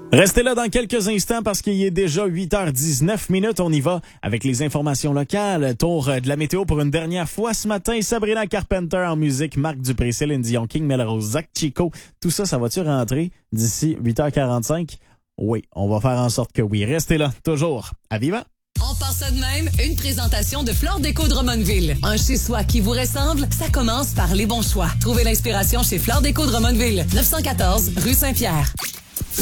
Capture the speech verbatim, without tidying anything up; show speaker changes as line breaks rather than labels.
Restez là dans quelques instants parce qu'il est déjà huit heures dix-neuf minutes. On y va avec les informations locales. Tour de la météo pour une dernière fois ce matin. Sabrina Carpenter en musique, Marc Dupré, Céline Dion, King Melrose, Zach Chico. Tout ça, ça va-tu rentrer d'ici huit heures quarante-cinq? Oui, on va faire en sorte que oui. Restez là, toujours. À vivant!
On part ça de même, une présentation de Flore Déco de Drummondville. Un chez-soi qui vous ressemble, ça commence par les bons choix. Trouvez l'inspiration chez Flore Déco de Drummondville, neuf cent quatorze rue Saint-Pierre.